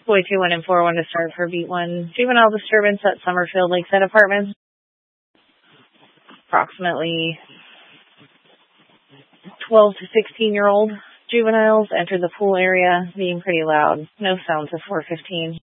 Boy 2141 to start for beat 1. Juvenile disturbance at Summerfield Lakeside Apartments. Approximately 12 to 16-year-old juveniles entered the pool area being pretty loud. No sounds of 415.